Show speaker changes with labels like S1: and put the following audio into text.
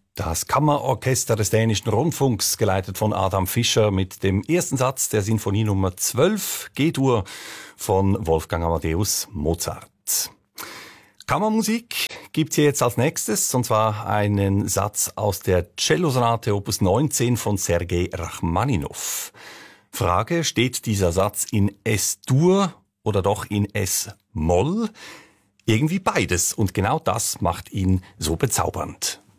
S1: Das Kammerorchester des Dänischen Rundfunks, geleitet von Adam Fischer, mit dem ersten Satz der Sinfonie Nummer 12, G-Dur von Wolfgang Amadeus Mozart. Kammermusik gibt's hier jetzt als nächstes, und zwar einen Satz aus der Cellosonate Opus 19 von Sergei Rachmaninow. Frage, steht dieser Satz in S-Dur oder doch in S-Moll? Irgendwie beides, und genau das macht ihn so bezaubernd.